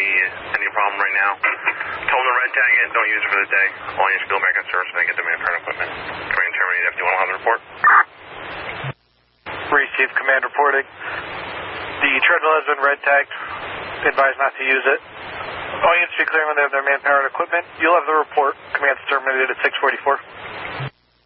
any problem right now. Tell them to red tag it, don't use it for the day. All you have to go back on service and then get the manpower equipment. Command terminate FD1, I'll have the report. Received, command reporting. The treadmill has been red tagged. Advised not to use it. All units be clear when they have their manpower and equipment. You'll have the report. Command's terminated at 6:44.